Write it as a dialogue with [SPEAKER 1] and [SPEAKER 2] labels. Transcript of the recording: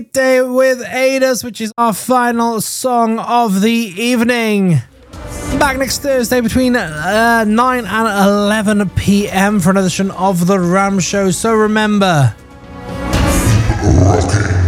[SPEAKER 1] Day with Adus, which is our final song of the evening. Back next Thursday between 9 and 11 p.m. for another edition of The Ram Show. So remember,
[SPEAKER 2] Rocking.